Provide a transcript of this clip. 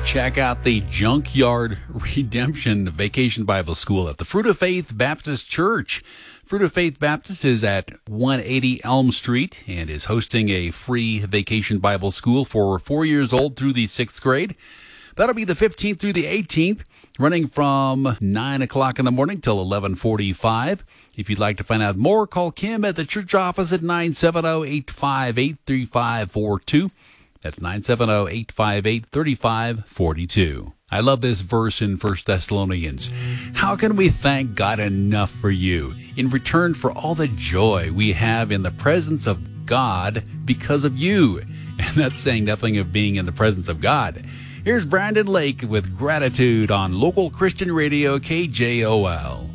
Check out the Junkyard Redemption Vacation Bible School at the Fruit of Faith Baptist Church. Fruit of Faith Baptist is at 180 Elm Street and is hosting a free vacation Bible school for 4 years old through the 6th grade. That'll be the 15th through the 18th, running from 9 o'clock in the morning till 11:45. If you'd like to find out more, call Kim at the church office at 970-858-3542. That's 970-858-3542. I love this verse in 1 Thessalonians. How can we thank God enough for you in return for all the joy we have in the presence of God because of you? And that's saying nothing of being in the presence of God. Here's Brandon Lake with Gratitude on Local Christian Radio KJOL.